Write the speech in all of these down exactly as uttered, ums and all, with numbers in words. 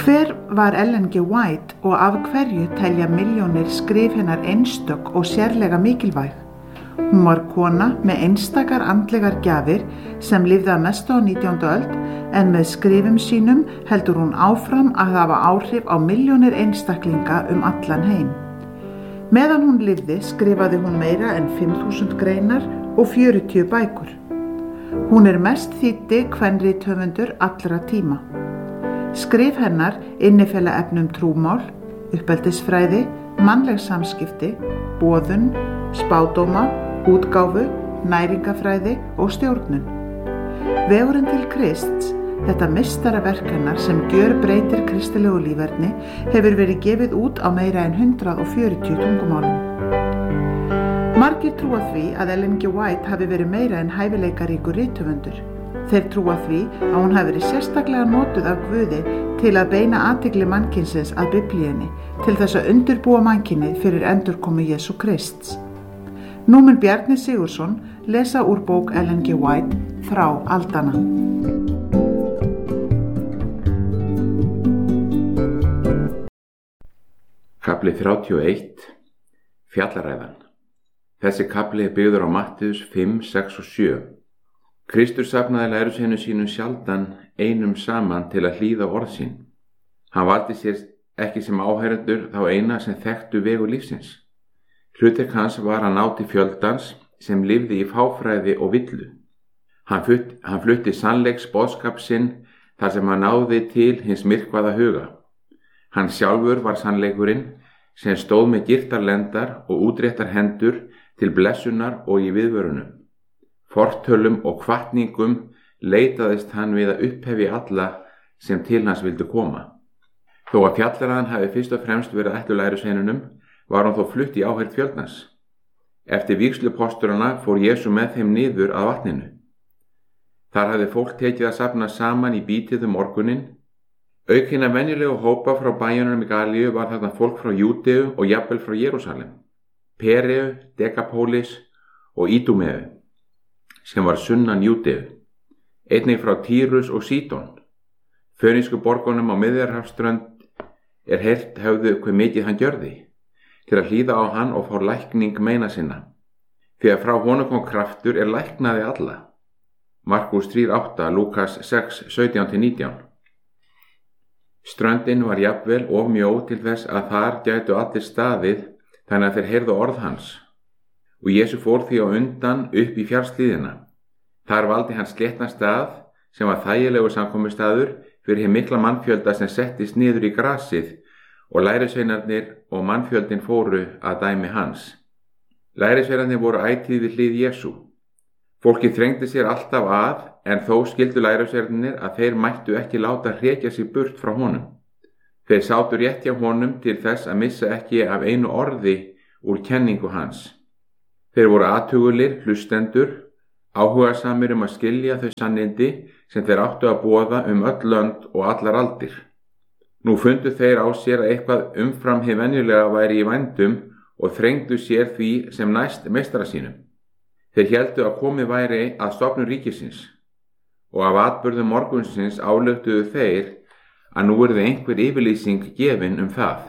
Hver var Ellen G. White og af hverju telja milljónir skrif hennar einstök og sérlega mikilvæg? Hún var kona með einstakar andlegar gjafir sem lifði að mestu á nítjándu öld, en með skrifum sínum heldur hún áfram að hafa áhrif á milljónir einstaklinga um allan heim. Meðan hún lifði skrifaði hún meira en fimm þúsund greinar og fjörutíu bækur. Hún er mest þýddi kvenrithöfundur allra tíma. Skrif hennar innifela efnum trúmál, uppeldisfræði, mannleg samskipti, boðun, spádóma, útgáfu, næringafræði og stjórnun. Vegurinn til Krists, þetta meistaraverk hennar sem gjörbreytir kristilegu líferni, hefur verið gefið út á meira en hundrað og fjörutíu tungumálum. Margir trúa því að Ellen G. White hafi verið meira en hæfileikaríkur rithöfundur. Þeir trúa því að hún hafi verið sérstaklega notuð af Guði til að beina athygli mannkynsins að Biblíunni, til þess að undirbúa mannkynið fyrir endurkomu Jesú Krists. Nú mun Bjarni Sigurðsson lesa úr bók Ellen G. White, Þrá aldanna. Kafli þrjátíu og eitt. Fjallaræðan. Þessi kafli er byggður á Mattheus fimm, sex og sjö. Kristur safnaði lærjusveinum sínum sjaldan einum saman til að hlýða orð sín. Hann valdi sér ekki sem áheyrendur þá eina sem þekktu vegu lífsins. Hlutverk hans var að ná til fjöldans sem lifði í fáfræði og villu. Hann, flutt, hann flutti sannleiks boðskap sinn þar sem hann náði til hins myrkvaða huga. Hann sjálfur var sannleikurinn sem stóð með girtarlendar og útréttar hendur til blessunar og í viðvörunum. Fortölum og hvatningum leitaðist hann við að upphefja alla sem til hans vildu koma. Þó að fjallaræðan hafi fyrst og fremst verið ætluð lærjusveinunum, var hann þó flutt í áheyrn fjöldans. Eftir vígslupósturana fór Jesú með þeim niður að vatninu. Þar hafði fólk tekið að safna saman í bítið um morguninn. Auk hinna venjulegu hópa frá bæjunum í Galíu var þarna fólk frá Júdeu og jafnvel frá Jerúsalem, Pereu, Dekapólis og Ídúmeu, sem var sunnan Júdeu, einnig frá Tírus og Sídon. Fönísku borgunum á Miðjarðarhafsströnd er heyrt höfðu hve mikið hann gjörði, til að hlýða á hann og fá lækning meina sinna. Því að frá honum kom kraftur er læknaði alla. Markús þrjú átta, Lúkas sex, sautján til nítján. Ströndin var jafnvel of mjó til þess að þar gætu allir staðið, þannig að þeir heyrðu orð hans. Og Jesú fór því á undan upp í fjallshlíðina. Þar valdi hann sléttan stað sem var þægilegu samkomustaður fyrir hið mikla mannfjölda sem settist niður í grasið, og lærisveinarnir og mannfjöldin fóru að dæmi hans. Lærisveinarnir voru ætíð við hlið Jesú. Fólkið þrengdi sér alltaf að, en þó skildu lærisveinarnir að þeir mættu ekki láta hrekja sig burt frá honum. Þeir sátu rétt hjá honum til þess að missa ekki af einu orði úr kenningu hans. Þeir voru athugulir, hlustendur, áhugasamir um að skilja þau sannindi sem þeir áttu að boða um öll lönd og allar aldir. Nú fundu þeir á sér að eitthvað umfram hið venjulega væri í vændum og þrengdu sér því sem næst meistara sínum. Þeir héldu að komið væri að stofnun ríkisins, og af atburðum morgunsins ályktuðu þeir að nú yrði einhver yfirlýsing gefin um það.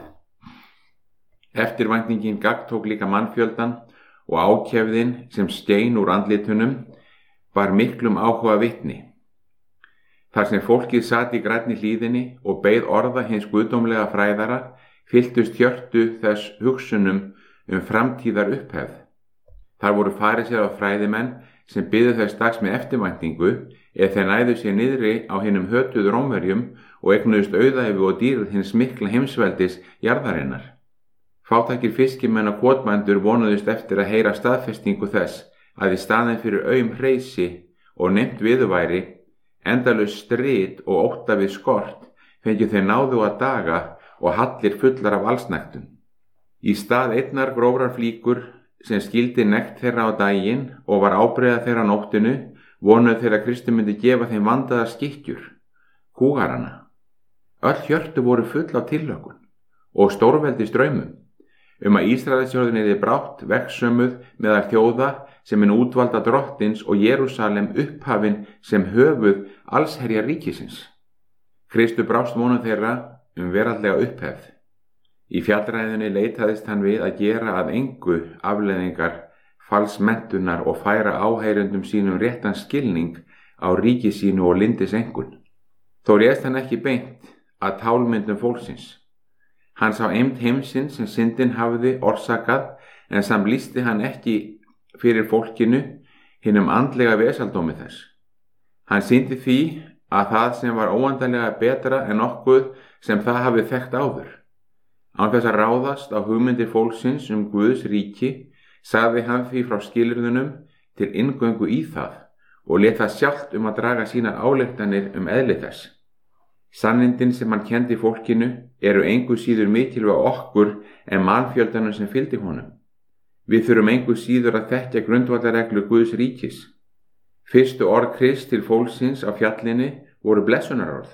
Eftirvæntingin gagntók líka mannfjöldan, og ákefðin sem skein úr andlitunum var miklum áhuga vitni. Þar sem fólkið sat í grænni hlíðinni og beið orða hins guðdómlega fræðara, fylltust hjörtu þess hugsunum um framtíðar upphefð. Þar voru farisear og fræðimenn sem biðu þess dags með eftirvæntingu eða þeir næðu sér niðri á hinum hötuðu Rómverjum og eignuðust auðæfi og dýrð hins mikla heimsveldis jarðarinnar. Fátækir fiskimenn og kotbændur vonuðust eftir að heyra staðfestingu þess að í staðinn fyrir aum hreysi og nefnt viðurværi, endalaus strit og ótta við skort, fengju þeir náðu að daga og hallir fullar af allsnægtum. Í stað einnar grófrar flíkur sem skildi nekt þeirra á daginn og var ábreiða þeirra nóttinu, vonuð þeirra að Kristur myndi gefa þeim vandaðar skikkjur, kúgarana. Öll hjörtu voru full á tillökun og stórveldi straumum um að Ísraelsjörðin yrði brátt vegsömuð meðal þjóða sem hinn útvalda drottins og Jerúsalem upphafin sem höfuð allsherjar ríkisins. Kristur brást vonum þeirra um veraldlega upphefð. Í fjallræðunni leitaðist hann við að gera að engu afleiðingar falsmenntunar og færa áheyrendum sínum réttan skilning á ríki sínu og lindisengun. Þó réðst hann ekki beint að tálmyndum fólksins. Hann sá eymd heimsins sem syndin hafði orsakað, en samt lýsti hann ekki fyrir fólkinu hinum andlega vesaldómi þess. Hann sýndi því að það sem var óendanlega betra en nokkuð sem það hafi þekkt áður. Án þess að ráðast á hugmyndir fólksins um Guðs ríki, sagði hann því frá skilyrðunum til inngöngu í það og lét það sjálft um að draga sínar ályktanir um eðli þess. Sannindin sem hann kendi fólkinu eru engu síður mikilvæg okkur en mannfjöldanum sem fylgdi honum. Við þurfum engu síður að þekkja grundvallarreglu Guðs ríkis. Fyrstu orð Krists til fólksins á fjallinni voru blessunarorð.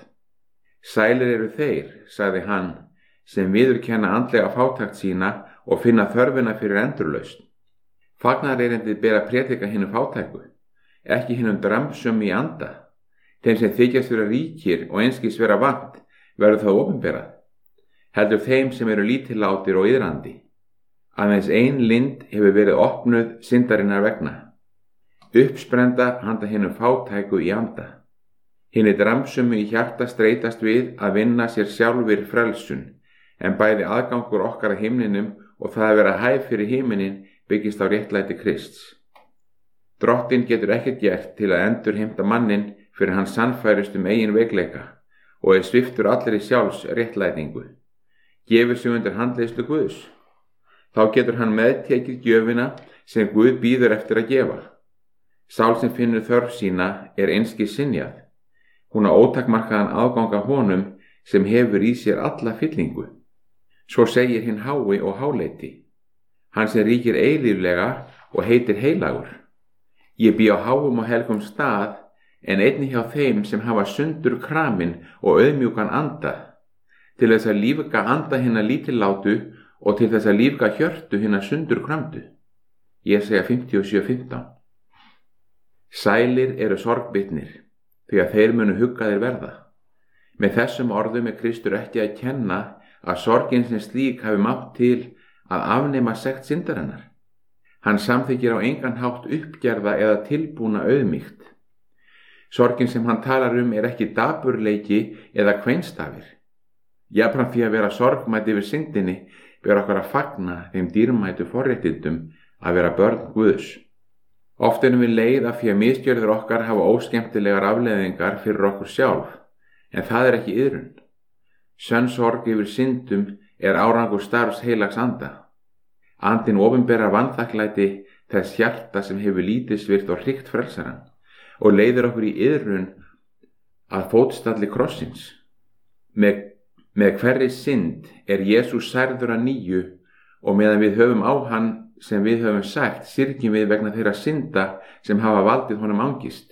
Sælir eru þeir, sagði hann, sem viðurkenna andlega fátækt sína og finna þörfina fyrir endurlausn. Fagnaðarerindið ber að prédika hinum fátæku, ekki hinum dramsum í anda. Þeim sem þykjast vera ríkir og einskis vera vant verður það opinberað. Heldur þeim sem eru lítillátir og iðrandi. Aðeins ein lind hefur verið opnuð syndarinnar vegna. Uppsprenda handa hinum fátæku í anda. Hinni dramsumu í hjarta streitast við að vinna sér sjálfur frelsun, en bæði aðgangur okkar að himninum og það að vera hæf fyrir himinin byggist á réttlæti Krists. Drottinn getur ekkert gert til að endurheimta mannin fyrir hann sannfærist um eigin veikleika og er sviptur allri sjálfs réttlætingu. Gefur sig undir handleiðslu Guðs. Þá getur hann meðtekið gjöfina sem Guð býður eftir að gefa. Sál sem finnur þörf sína er einskis synjað. Hún á ótakmarkaðan aðgang að honum sem hefur í sér alla fyllingu. Svo segir hinn hái og háleiti. Hann sem ríkir eilíflega og heitir heilagur. Ég bý á háum og helgum stað, en einnig hjá þeim sem hafa sundur kramin og auðmjúkan anda, til þess að lífga anda hinna lítillátu og til þess að lífga hjörtu hinna sundur kramdu. Jesæja fimmtíu og sjö fimmtán. Sælir eru sorgbitnir, því að þeir munu huggaðir verða. Með þessum orðum er Kristur ekki að kenna að sorgin sem slík hafi mátt til að afnema sekt syndarinnar. Hann samþykir á engan hátt uppgerða eða tilbúna auðmýkt. Sorgin sem hann talar um er ekki daburleiki eða kveinstafir. Jafnframt því að vera sorgmætt yfir syndinni ber okkur að fagna þeim dýrmætu forréttindum að vera börn Guðs. Oft erum við leið af því að misgjörður okkar hafa óskemmtilegar afleiðingar fyrir okkur sjálf, en það er ekki iðrun. Sönn sorg yfir syndum er árangur starfs heilags anda. Andinn opinberar vanþakklæti þess hjarta sem hefur lítilsvirt og hrygt frelsarann og leiðir okkur í iðrun að fótstalli krossins. Með, með hverri synd er Jesús særður að nýju og meðan við höfum á hann sem við höfum sært, syrgjum við vegna þeirra synda sem hafa valdið honum angist.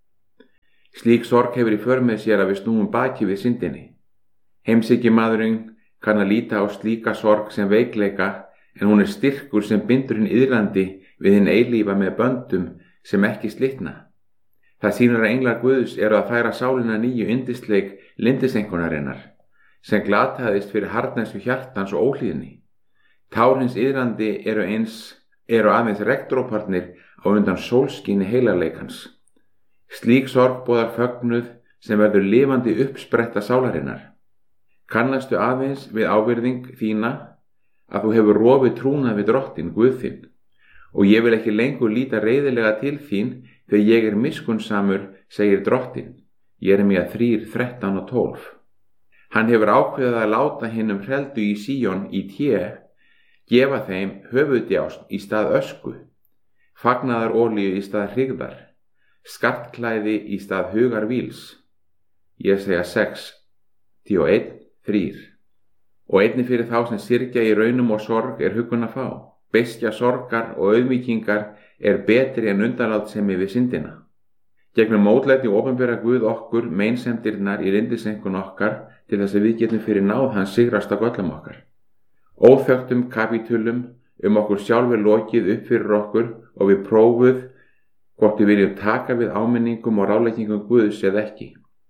Slík sorg hefur í för með sér að við snúum baki við syndinni. Heimshyggjumaðurinn kann að líta á slíka sorg sem veikleika, en hún er styrkur sem bindur hinn iðrandi við hinn eilífa með böndum sem ekki slitna. Það sýnir að englar Guðs eru að færa sálina nýju yndisleik lindisengunarinnar, sem glataðist fyrir harðnæsku hjartans og óhlýðni. Tár hins iðrandi eru eins, eru aðeins regndróparnir á undan sólskíni heilarleikans. Slík sorg boðar fögnuð sem verður lifandi uppspretta sálarinnar. Kannastu aðeins við ávirðing þína að þú hefur rofið trúnað við Drottinn Guð þinn, og ég vil ekki lengur líta reiðilega til þín þegar ég er miskunnsamur, segir Drottinn. Jeremía þrjú, þrettán og tólf. Hann hefur ákveðið að láta hinum hreldu í Síón í té, gefa þeim höfuðdjást í stað ösku, fagnaðarolíu í stað hrygðar, skattklæði í stað hugar víls. Jesæja sex, tíu og einn, þrír. Og einnig fyrir þá sem syrgja í raunum og sorg er huggun að fá. Beiskja sorgar og auðmýkingar er betri en undanlátssemi við syndina. Gegnum mótlæti og opinbera Guð okkur meinsemdirnar í lindisenkun okkar til þess að við getum fyrir náð hans sigrast á göllum okkar. Óþögtum kapítulum um okkur sjálfur lokið upp fyrir okkur og við prófuð hvort við viljum taka við áminningum og ráðleggingum Guðs eða ekki.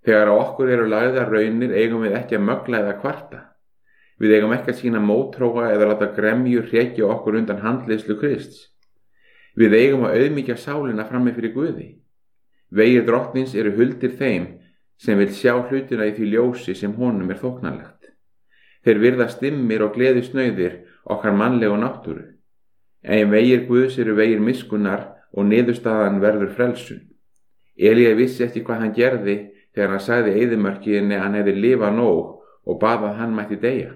Þegar á okkur eru lagðar raunir eigum við ekki að mögla eða kvarta. Við eigum ekki að sýna mótróa eða láta gremju hrekja okkur undan handleiðslu Krists. Við eigum að auðmýkja sálina frammi fyrir Guði. Vegir drottins eru huldir þeim sem vil sjá hlutina í því ljósi sem honum er þóknanlegt. Þeir virða stimmir og gleði snauðir okkar mannlegu náttúru. En vegir Guðs eru vegir miskunnar og niðurstaðan verður frelsun. Elía vissi ekki hvað hann gerði þegar hann sagði eyðimörkinni að hann hefði lifað nóg og bað að hann mætti deyja.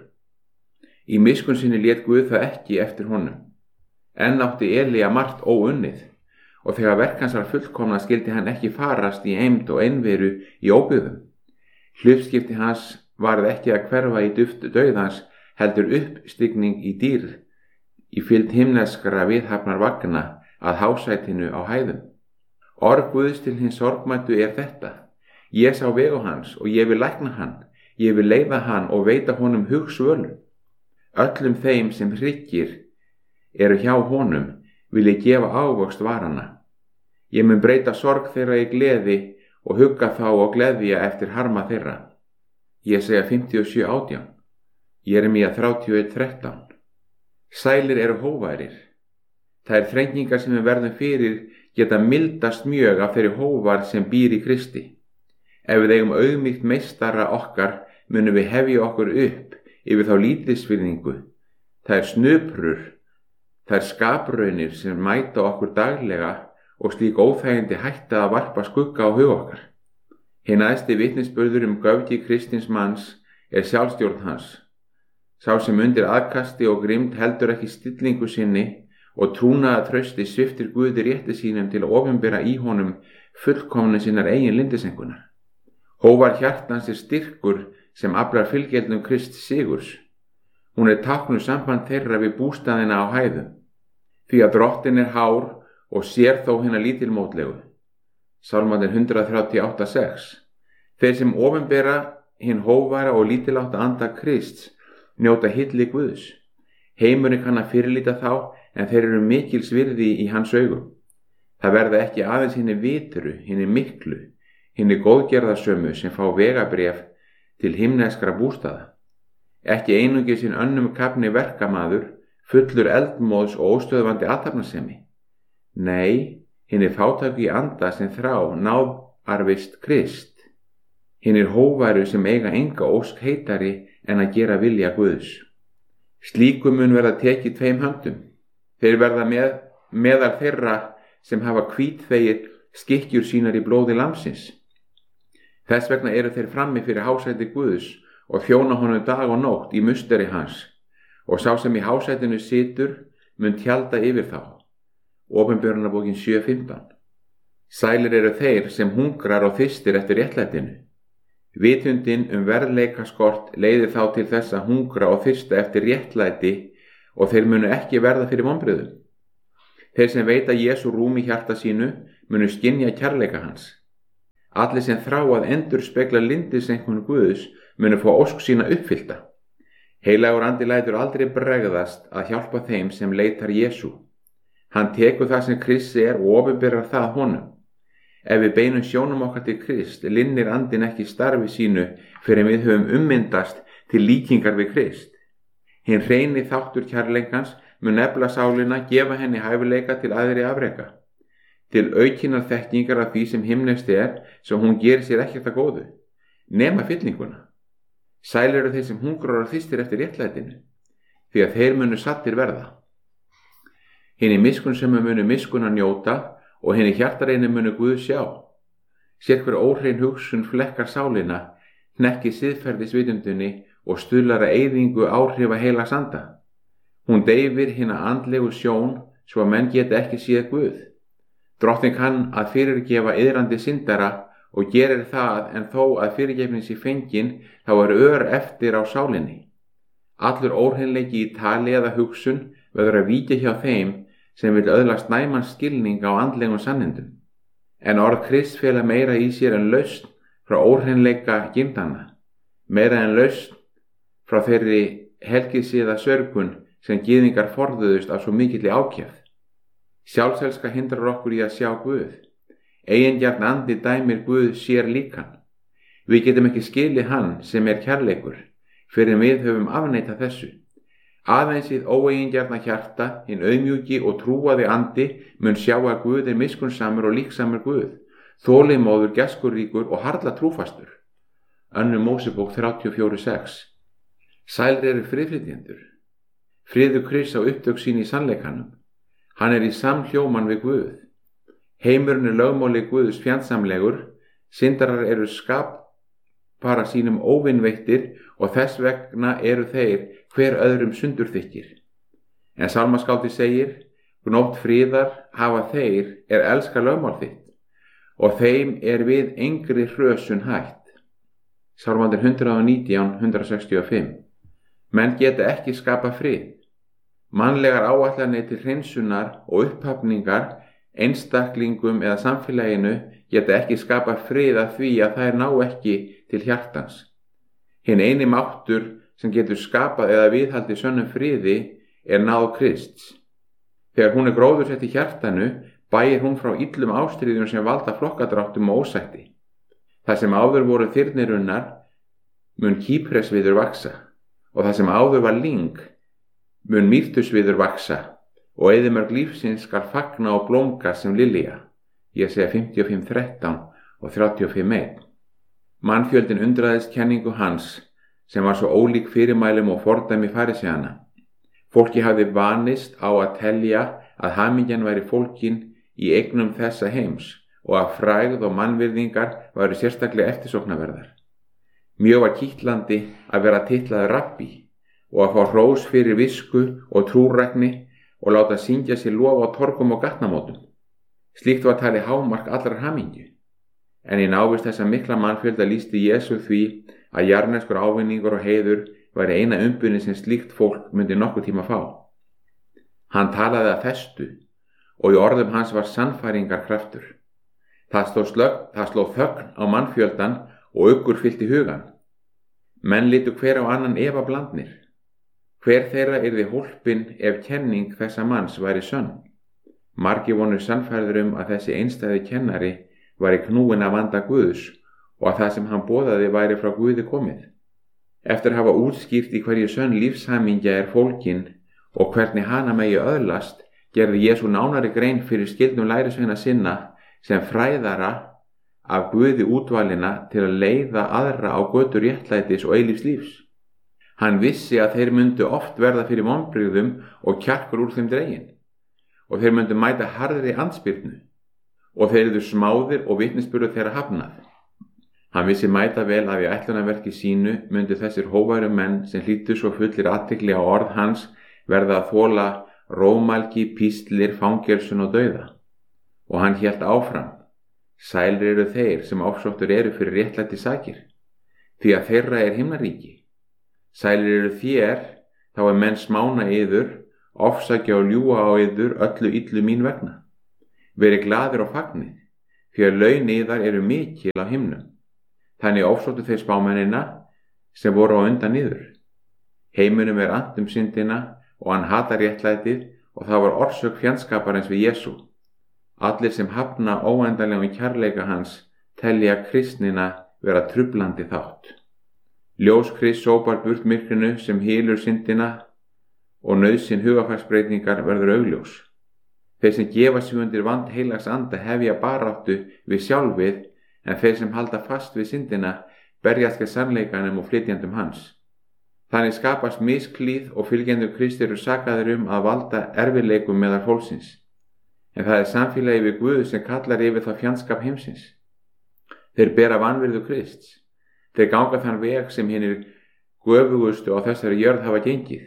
Í miskun sinni lét Guð það ekki eftir honum. Enn átti Elía margt óunnið og þegar verk hans var fullkomna skildi hann ekki farast í eymd og einveru í óbyggðum. Hlutskipti hans varð ekki að hverfa í duft dauðans, heldur uppstigning í dýr, í fylgd himneskra viðhafnar vagna að hásætinu á hæðum. Orð Guðs til hins sorgmættu er þetta: Ég sá vegu hans og ég vil lækna hann, ég vil leiða hann og veita honum hugsvölun. Öllum þeim sem hryggir eru hjá honum vil ég gefa ávöxt varana. Ég mun breyta sorg þeirra í gleði og hugga þá og gleðja eftir harma þeirra. Ég segja fimmtíu og sjö átján. Jeremía þrjátíu og eitt þrettán. Sælir eru hóværir. Það er þrengingar sem við verðum fyrir geta mildast mjög af þeirri hóvar sem býr í Kristi. Ef við eigum auðmýkt meistara okkar munum við hefja okkur upp yfir þá lítilsvirðingu. Það er snuprur, það er skapraunir sem mæta okkur daglega og slík óþægindi hætta að varpa skugga á hug okkar. Hinn æðsti vitnisburður um göfgi kristins manns er sjálfstjórn hans. Sá sem undir aðkasti og grimmd heldur ekki stillingu sinni og trúnaða trausti sviptir Guði rétti sínum til að opinbera í honum fullkomni sinnar eigin lindisengunar. Hóvar hjartans er styrkur sem aflar fylgjeldnum Krists sigurs. Hún er táknuð samband þeirra við bústaðina á hæðum. Því að drottin er hár og sér þó hina lítilmótlegu. Sálmandinn hundrað þrjátíu og átta sex. Þeir sem opinbera hinn hóvara og lítilátta anda Krists njóta hylli Guðs. Heimurinn kann að fyrirlíta þá, en þeir eru mikils virði í hans augum. Það verða ekki aðeins hinni vitru, hinni miklu, hinni góðgerðasömu sem fá vegabréf til himneskra bústaða. Ekki einungis hinn önnum kafni verkamaður, fullur eldmóðs og óstöðvandi athafnasemi. Nei, hinni fátæku í anda sem þrá náð arfist Krist. Hinnir hóværu sem eiga enga ósk heitari en að gera vilja Guðs. Slíku mun verða tekið tveim höndum. Þeir verða með, meðal þeirra sem hafa hvítþvegið skikkjur sínar í blóði lamsins. Þess vegna eru þeir frammi fyrir hásæti Guðs og þjóna honum dag og nótt í musteri hans, og sá sem í hásætinu situr mun tjalda yfir þá. Opinberunarbókin sjö fimmtán. Sælir eru þeir sem hungrar og þyrstir eftir réttlætinu. Vitundin um verðleikaskort leiðir þá til þess að hungra og þyrsta eftir réttlæti og þeir munu ekki verða fyrir vonbrigðum. Þeir sem veita Jesú rúm í hjarta sínu munu skynja kærleika hans. Allir sem þrá að endurspegla lindisenkun Guðs munu fá ósk sína uppfyllta. Heilagur andi lætur aldrei bregðast að hjálpa þeim sem leitar Jesú. Hann tekur það sem Kristi er og opinberar það honum. Ef við beinum sjónum okkar til Krist, linnir andinn ekki starfi sínu fyrir en við höfum ummyndast til líkingar við Krist. Hinn hreini þáttur kærleikans mun efla sálina, gefa henni hæfileika til æðri afreka, til aukinnar þekkingar af því sem himneski er, sem hún gerir sér ekkert að góðu, nema fyllinguna. Sælir eru þeir sem hungrar og þyrstir eftir réttlætinu, því að þeir munu sattir verða. Hinni miskunnsömu munu miskunna njóta og hinni hjartareini munu Guð sjá. Sérhver óhrein hugsun flekkar sálina, hnekki siðferðisvitundinni og stuðlar að eyðingu áhrifa heilags anda. Hún deyfir hina andlegu sjón svo að menn geta ekki séð Guð. Drottinn kann að fyrirgefa iðrandi syndara og gerir það, en þó að fyrirgefnin sé fengin þá er ör eftir á sálinni. Allur óhreinleiki í tali eða hugsun verður að víkja hjá þeim sem vil öðlast næman skilning á andlegum sannindum. En orð Krist fela meira í sér en lausn frá óhreinleika gimdana, meira en lausn frá þeirri helgisiða sörgun sem gyðingar forðuðust af svo mikilli ákjæfð. Sjálfselska hindrar okkur í að sjá Guð. Eigingjarn andi dæmir Guð sér líkan. Við getum ekki skilið hann sem er kærleikur, fyrir við höfum afneitað þessu. Aðeins hið óeigingjarna hjarta, hinn auðmjúki og trúaði andi mun sjá að Guð er miskunnsamur og líksamur Guð, þolinmóður, gæskuríkur og harla trúfastur. Önnur Mósebók þrjátíu og fjögur sex. Sælir eru friðflytjendur. Friður Krists á upptök sín í sannleikanum. Hann er í samhljóman við Guð. Heimurinn er lögmáli Guðs fjandsamlegur, syndarar eru skapara sínum óvinveittir og þess vegna eru þeir hver öðrum sundurþykkir. En sálmaskáldið segir, gnótt friðar hafa þeir er elska lögmál þitt og þeim er við engri hrösun hætt. Sálmandi hundrað og nítján, hundrað sextíu og fimm. Menn geta ekki skapa frið. Mannlegar áætlanir til hreinsunar og upphafningar einstaklingum eða samfélaginu geta ekki skapa frið af því að þær ná ekki til hjartans. Hinn eini máttur sem getur skapað eða viðhaldið sönnum friði er náð Krists. Þegar hún er gróðursett í hjartanu, bæir hún frá illum ástríðum sem valda flokkadráttum og ósætti. Það sem áður voru þyrnirunnar mun kýpresviður vaksa og það sem áður var lyng mun mýrtusviður vaksa og eyðimörk lífsins skal fagna og blómga sem lilja. Ég segja fimmtíu og fimm þrettán og þrjátíu og fimm eitt. Mannfjöldin undraðist kenningu hans sem var svo ólík fyrirmælum og fordæmi farisæana. Fólki hafði vanist á að telja að hamingjan væri fólkin í eignum þessa heims og að frægð og mannvirðingar væru sérstaklega eftirsóknarverðar. Mjög var kitlandi að vera titlaður rabbi og að fá hrós fyrir visku og trúrækni og láta syngja sér lof á torgum og gatnamótum. Slíkt var talið hámark allrar hamingju. En í návist þessa mikla mannfjölda lýsti Jesú því að jarðneskur ávinningur og heiður væri eina umbunni sem slíkt fólk myndi nokkuð tíma fá. Hann talaði að festu og í orðum hans var sannfæringarkraftur. Það sló, slögg, það sló þögn á mannfjöldan og uggur fyllti hugan. Menn litu hver á annan efablandnir. Hver þeirra yrði hólpin ef kenning þessa manns væri sönn. Margir voru sannfærðir um að þessi einstæði kennari væri knúinn af anda Guðs og að það sem hann boðaði væri frá Guði komið. Eftir að hafa útskýrt í hverju sönn lífshamingja er fólkin og hvernig hana megi öðlast, gerði Jesú nánari grein fyrir skyldum lærisveina sinna sem fræðara af Guði útvalina til að leiða aðra á götur réttlætis og eilífs lífs. Hann vissi að þeir myndu oft verða fyrir vonbrigðum og kjarkur úr þeim dregin og þeir myndu mæta harðri andspyrnu og þeir yrðu smáðir og vitnisburður þeirra hafnað. Hann vissi mæta vel að í ætlunarverki sínu myndu þessir hóværu menn sem hlýttu svo fullir athygli á orð hans verða að þola rómælgi, píslir, fangelsun og dauða. Og hann hélt áfram. Sælir eru þeir sem ofsóttur eru fyrir réttlæti sakir, því að þeirra er himnaríki. Sælir eru þér, þá er menn smána yður, ofsækja og ljúga á yður öllu illu mín vegna. Verið glaðir og fagnið, því að laun yðar eru mikil á himnum. Þannig ofsóttu þeir spámennina sem voru á undan yður. Heiminum er annt um syndina og hann hatar réttlætið og það var orsök fjandskaparins við Jesú. Allir sem hafna óendanlegum kærleika hans telja kristnina vera trublandi þátt. Ljós Krists sópar burt myrkrinu sem hylur syndina og nauðsyn hugarfarsbreytingar verður augljós. Þeir sem gefa sig undir vand heilags anda hefja baráttu við sjálfið en þeir sem halda fast við syndina berjast gegn sannleikanum og flytjendum hans. Þannig skapast misklíð og fylgjendur Kristi eru sakaðir um að valda erfiðleikum meðal fólksins. En það er samfélagi við Guð sem kallar yfir það fjandskap heimsins. Þeir bera vanvirðu Krists. Þeir ganga þann veg sem hinir göfugustu á þessari jörð hafa gengið.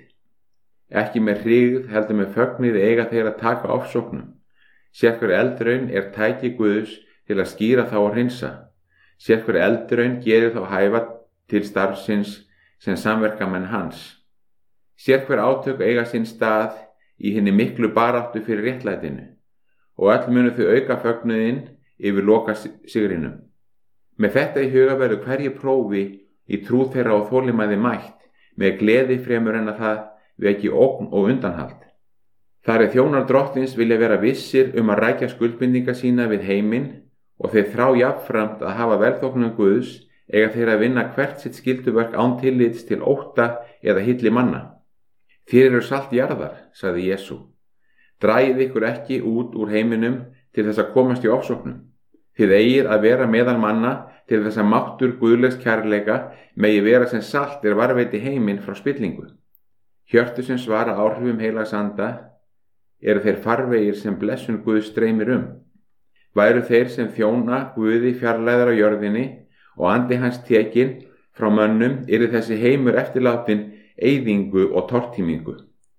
Ekki með hryggð heldur með fögnuði eiga þeir að taka ofsóknum. Sérhver eldraun er tæki Guðs til að skýra þá og hreinsa. Sérhver eldraun gerir þá hæfa til starfsins sem samverkamenn hans. Sérhver átök eiga sinn stað í hinni miklu baráttu fyrir réttlætinu og öll munu þau auka fögnuðinn yfir loka sigrinum. Með þetta í huga verður hverju prófi í trú þeirra og þolinmæði mætt með gleði fremur en að það veki ógn og undanhald. Þar er þjónar drottins vilja vera vissir um að rækja skuldbindinga sína við heiminn og þeir þrá jafnframt að hafa velþóknun Guðs eiga þeir að vinna hvert sitt skylduverk án tillits til ótta eða hilli manna. Þér eru salt jarðar, sagði Jesú. Dragið ykkur ekki út úr heiminum til þess að komast í ofsóknum. Þið eigið að vera meðal manna til þess að máttur guðlegs kærleika megi vera sem salt er varðveiti heiminn frá spillingu. Hjörtu sem svara áhrifum heilags anda eru þeir farvegir sem blessun Guðs streymir um. Væru þeir sem þjóna Guði fjarlæðar á jörðinni og andi hans tekinn frá mönnum yrði þessi heimur eftirlátin eyðingu og tortímingu.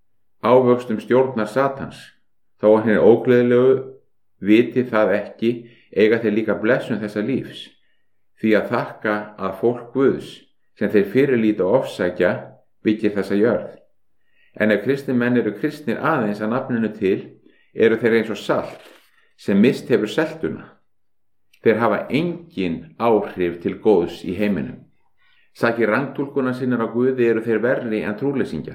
Ávöxtum stjórnar Satans, þó að henni ógleðilegu viti það ekki, eiga þeir líka blessun þessa lífs, því að þakka að fólk Guðs, sem þeir fyrirlíta og ofsækja, byggir þessa jörð. En ef kristnir menn eru kristnir aðeins að nafninu til, eru þeir eins og salt, sem mist hefur seltuna. Þeir hafa engin áhrif til góðs í heiminum. Sakir rangtúlkunar sinnar á Guði eru þeir verri en trúleysingjar.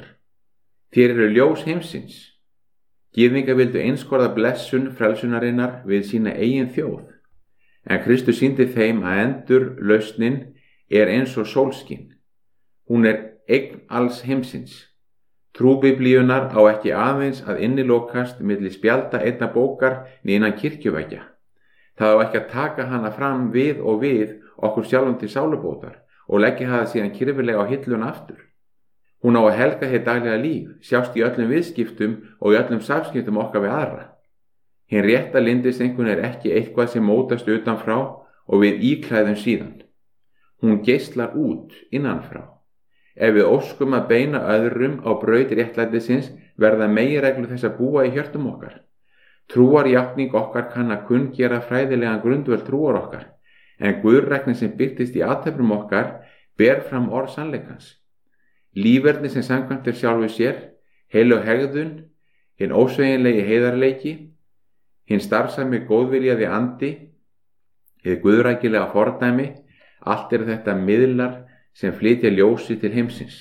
Þér eru ljós heimsins. Gyðingar vildu einskorða blessun frelsunarinnar við sína eigin þjóð. En Kristus sýndi þeim að endur lausnin er eins og sólskin. Hún er eign alls heimsins. Trú Biblíunnar á ekki aðeins að innilokast milli spjalda einna bókar né innan kirkjuveggja. Það á ekki að taka hana fram við og við okkur sjálfum til sálubótar og leggja það síðan kyrfilega á hilluna aftur. Hún á að helga hér daglega líf, sjást í öllum viðskiptum og í öllum samskiptum okkar við aðra. Hinn rétta lindiseinkunn er ekki eitthvað sem mótast utanfrá og við íklæðum síðan. Hún geislar út innanfrá. Ef við óskum að beina öðrum á braut réttlætisins verða meginreglur þess að búa í hjörtum okkar. Trúarjátning okkar kann að kunngera fræðilegan grundvöll trúar okkar, en guðræknin sem birtist í athöfnum okkar ber fram orð sannleikans. Líferni sem samkvæmt er sjálfu sér, heilög hegðun, hinn ósveigjanlegi heiðarleiki, hinn starfsami góðviljaði andi, hið guðrækilega fordæmi, allt er þetta miðlar sem flytja ljósi til heimsins.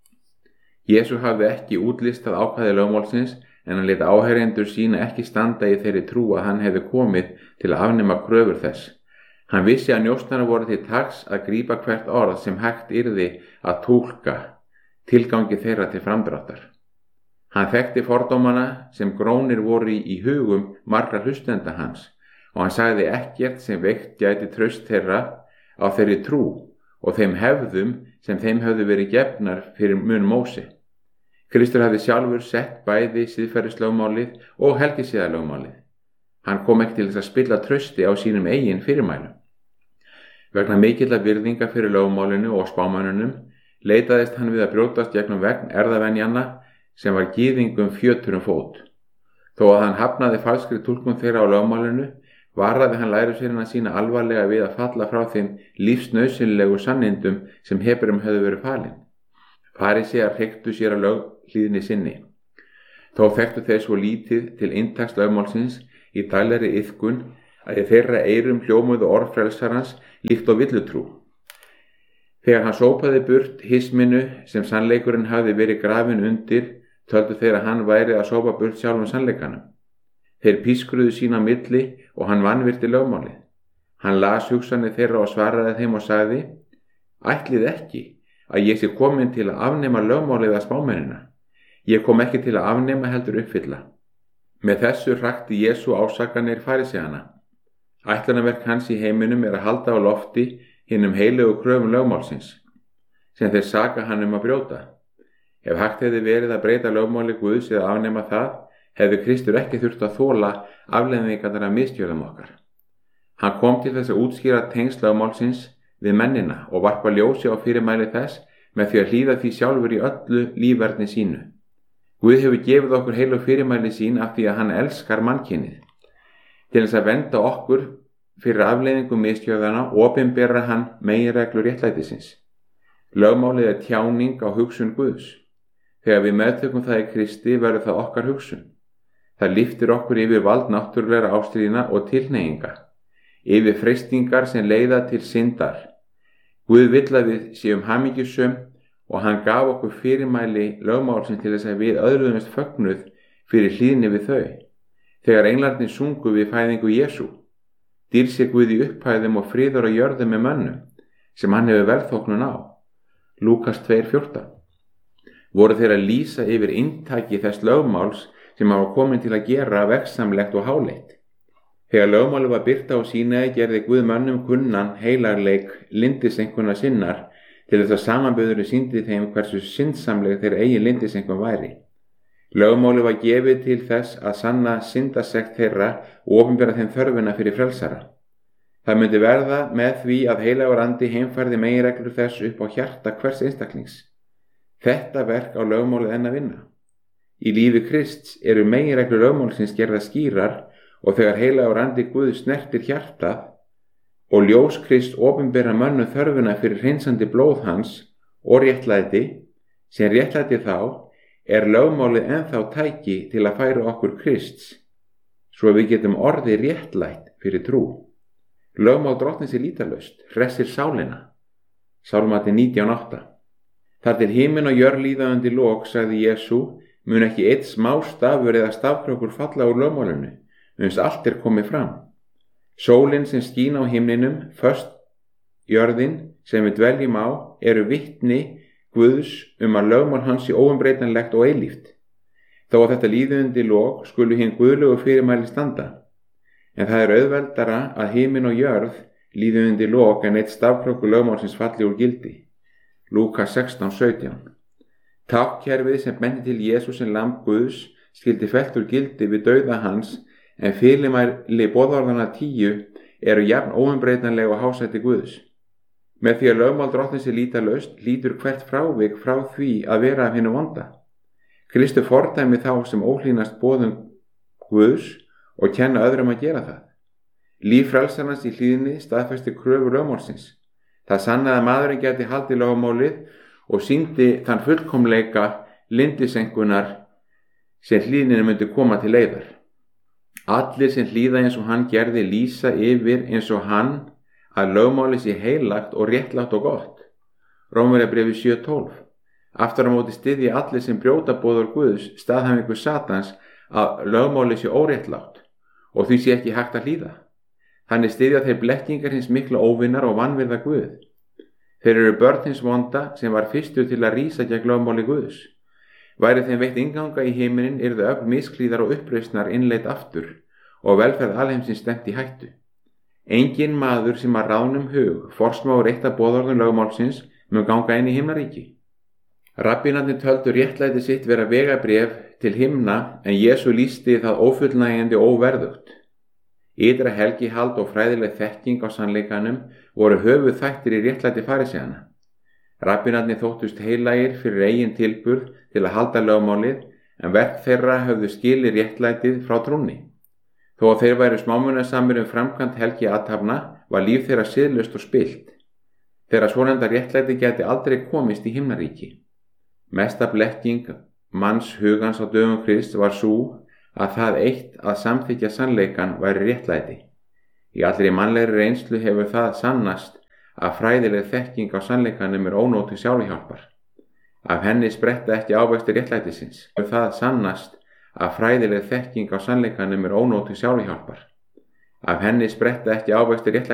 Jesú hafði ekki útlistað ákvæði lögmálsins, en hann lét áheyrendur sína ekki standa í þeirri trú að hann hefði komið til að afnema kröfur þess. Hann vissi að njósnarar voru til taks að grípa hvert orð sem hægt yrði að túlka tilgangi þeirra til framdráttar. Hann þekkti fordómana sem grónir voru í hugum margra hlustenda hans og hann sagði ekkert sem veikt gæti traust þeirra á þeirri trú og þeim hefðum sem þeim höfðu verið gefnar fyrir mun Móse. Kristur hafði sjálfur sett bæði siðferðislögmálið og helgisiðalögmálið. Hann kom ekki til þess að spilla trausti á sínum eigin fyrirmælum. Vegna mikilla virðinga fyrir lögmálinu og spámönnunum leitaðist hann við að brjótast gegnum vegn erðavenjanna sem var gyðingum fjötur um fót. Þó að hann hafnaði falskri túlkun þeirra á lögmálinu, varaði hann lærisveinana sína alvarlega við að falla frá þeim lífsnauðsynlegu sannindum sem Hebreum höfðu verið falin. Farísear hreyktu sér að löghlýðni sinni. Þó þekktu þeir svo lítið til inntaks lögmálsins í daglegri iðkun að í þeirra eyrum hljómuðu orð frelsarans líkt og villutrú. Þegar hann sópaði burt hisminu sem sannleikurinn hafði verið grafin undir, töldu þeir að hann væri að sópa burt sjálfum sannleikanum. Þeir pískruðu sína milli og hann vanvirti lögmálið. Hann las hugsanir þeirra og svaraði þeim og sagði: Ætlið ekki að ég sé komin til að afnema lögmálið að spámennina. Ég kom ekki til að afnema heldur uppfylla. Með þessu hrakti Jesú ásakanir faríseana. Ætlunarverk hans í heiminum er að halda á lofti hinum heilegu kröfum lögmálsins, sem þeir saka hann um að brjóta. Ef hægt hefði verið að breyta lögmáli Guðs eða afnema það, hefði Kristur ekki þurft að þola afleiðingarnar af misgjörðum okkar. Hann kom til þess að útskýra tengsl lögmálsins við mennina og varpa ljósi á fyrirmæli þess með því að hlýða því sjálfur í öllu lífverðni sínu. Guð hefur gefið okkur heilu fyrirmæli sín af því að hann elskar mannkynið. Til þess að venda okkur fyrir afleiðingum misgjörðana opinbera hann meginreglur réttlætisins. Lögmálið er tjáning á hugsun Guðs. Þegar við meðtökum það í Kristi verður það okkar hugsun. Það lyftir okkur yfir vald náttúrulegra ástríðna og tilhneiginga, yfir freistingar sem leiða til syndar. Guð vill að við séum hamingjusöm og hann gaf okkur fyrirmæli lögmálsins til þess að við öðruðumst fögnuð fyrir hlýðni við þau. Þegar englarnir sungu við fæðingu Jesú, dýr sé Guð í upphæðum og friður á jörðum með mönnum, sem hann hefur velþóknun á. Lúkas tvö fjórtán. Voru þeir að lýsa yfir inntaki þess lögmáls sem hafa komin til að gera vegsamlegt og háleitt. Þegar lögmálið var birta á Sínaí gerði Guð mönnum kunnan heilarleik lyndiseinkuna sinnar til þess að samanburðurinn sýndi þeim hversu syndsamleg þeirra eigin lyndiseinkun væri. Lögmálið var gefið til þess að sanna syndasekt þeirra og opinbera þeim þörfina fyrir frelsara. Það myndi verða með því að heilagur andi heimfærði meginreglur þess upp á hjarta hvers einstaklings. Þetta verk á lögmálið enn að vinna. Í lífi Krists eru meginreglur lögmálsins gerða skýrar og þegar heilagur andi Guð snertir hjartað og ljós Krist opinbera mönnum þörfina fyrir hreinsandi blóð hans og réttlæti, sem réttlæti þá, er lögmálið ennþá tæki til að færa okkur Krists, svo við getum orðið réttlætt fyrir trú. Lögmál drottins er lítalaust, hressir sálina. Sálmati nítján átta. Þar til himinn og jörð líða undir lok, sagði Jesú, mun ekki einn smá stafur eða stafkrókur falla úr lögmálinu, uns allt er komið fram. Sólin sem skín á himninum, föst jörðin sem við dveljum á, eru vitni Guðs um að lögmál hans sé óumbreytanlegt og eilíft. Þó að þetta líði undir lok skulu hinn guðlegu fyrirmæli standa. En það er auðveldara að himinn og jörð líði undir lok en eitt stafkrókur lögmálsins falli úr gildi. Lúkas sextán sautján. Táknkerfið sem bendi til Jesú sem lamb Guðs skildi fellt úr gildi við dauða hans, en fyrirmæli boðorðanna tíu eru jafn óumbreytanleg og hásætti Guðs. Með því að lögmál drottins er lítalaust lítur hvert frávik frá því að vera af hinu vonda. Kristur fordæmi þá sem óhlýnast boðum Guðs og kenna öðrum að gera það. Líf frelsarans í hlýðni staðfesti kröfu lögmálsins. Það sannaði að maðurinn gæti haldið lögmálið og sýndi þann fullkomleika lyndisengunar sem hlýðninu myndi koma til leiðar. Allir sem hlýða eins og hann gerði lýsa yfir eins og hann að lögmálið sé heilagt og réttlátt og gott. Rómverjabréfið sjö tólf. Aftur á móti styðja allir sem brjóta boðorð Guðs staðhæfingu Satans að lögmálið sé óréttlátt og því sé ekki hægt að hlýða. Þannig styðja þeir blekkingar hins mikla óvinnar og vanvirða Guð. Þeir eru börn hins vonda sem var fyrstur til að rísa gegn lögmáli Guðs. Væri þeim veitt innganga í heiminin yrðu ögn misklíðar og uppreisnar innleitt aftur og velferð alheimsins stefnt í hættu. Engin maður sem að ráðnum hug forsmáur eitt af boðorðum lögmálsins mun ganga inn í himnaríki. Rabbínarnir töldu réttlæti sitt vera vegabréf til himna en Jesú lýsti það ófullnægjandi og óverðugt. Ytra helgihald og fræðileg þekking á sannleikanum voru höfuð þættir í réttlæti farisæana. Rabbínarnir þóttust heilagir fyrir eigin tilburð til að halda lögmálið en verk þeirra höfðu skilið réttlætið frá trúnni. Þó að þeir væru smámunasamir um framkvæmd helgi athafna var líf þeirra siðlaust og spillt. Þeirra svonefnda réttlæti gæti aldrei komist í himnaríki. Mesta blekking manns hugans á dögum Krists var sú að það eitt að samþykja sannleikan væri réttlæti. Í allri mannlegri reynslu hefur það sannast að fræðileg þekking á sannleikanum er ónóti sjálfhjálpar. Af henni spretta ekki ávextir réttlætisins. Hefur það sannast að fræðileg þekking á sannleikanum er ónóti sjálfhjálpar. Af henni spretta ekki ávextir réttlætisins.